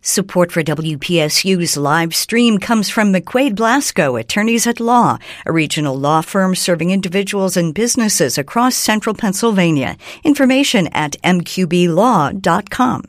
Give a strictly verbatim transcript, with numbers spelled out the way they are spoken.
Support for W P S U's live stream comes from McQuaid Blasco, Attorneys at Law, a regional law firm serving individuals and businesses across central Pennsylvania. Information at m q b law dot com.